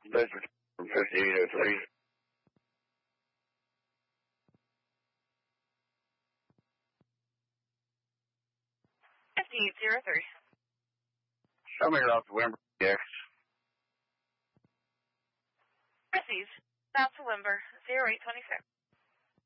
This is from 5803. 5803. Show me route to Wimber, X. Received. South to Wimber, 0826.